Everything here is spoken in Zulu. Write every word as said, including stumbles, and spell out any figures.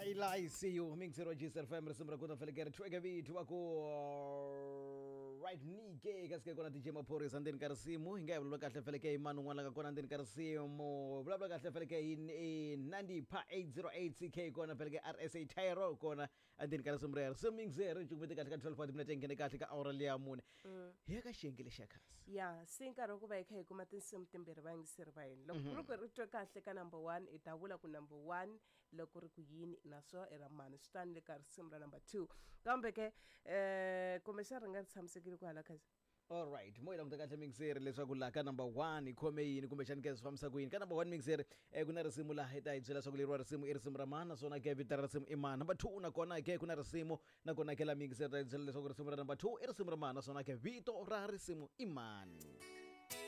Ila I see you mixer register family simra kuna felekere twega vitu wako right nike kaske kona D J Maphorisa ndeni karisimu ingaye bula kahle feleke imanu ngwana ka kona ndeni karisimu bula bula kahle feleke in Nandi pa eight oh eight C K kona feleke R S A Tyro kona ndeni karisimu rero so mixer jukubete kahle ka twelve forty minute ngene kahle ka Aurelia Mune he ka shengile shakas ya sinka rokuba ekhaya kuma tinsimu timbirhi va yingiseri va yini loko ku ri twe kahle ka number one i ta vula ku number one loko ri ku yini naso era mani swi le ka risimu ra number two kambe ke eh kumbexana ri nga tshamisekile ku hala kahle. All right, moya la mtakahle mixer leswaku la ka number one ikhome yini kumbe xani ke swifambisa ku yini ka number one mixer eh kuna risimu la heta hi byela leswaku leriwa risimu i risimu ra mani naswona ke vita ra risimu i mani. Number two nakona ke kuna risimu nakona ke la mixer ta byela leswaku risimu ra number two i risimu ra mani naswona ke vito ra risimu i mani.